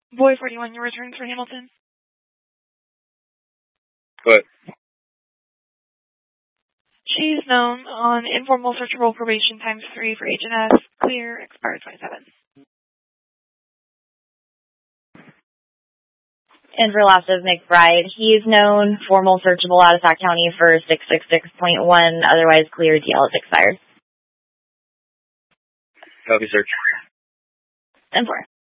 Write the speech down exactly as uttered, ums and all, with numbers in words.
Boy forty-one, your return for Hamilton. Go ahead. She's known on informal searchable probation times three for H and S. Clear, expired twenty-seven. And for last is McBride. He is known formal searchable out of Sac County for six six six point one, otherwise clear. D L is expired. Copy search. ten four.